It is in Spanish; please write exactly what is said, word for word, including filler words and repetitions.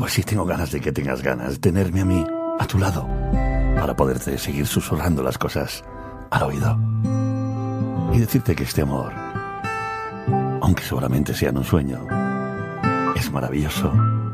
Pues sí, tengo ganas de que tengas ganas de tenerme a mí, a tu lado, para poderte seguir susurrando las cosas al oído. Y decirte que este amor, aunque seguramente sea en un sueño, es maravilloso.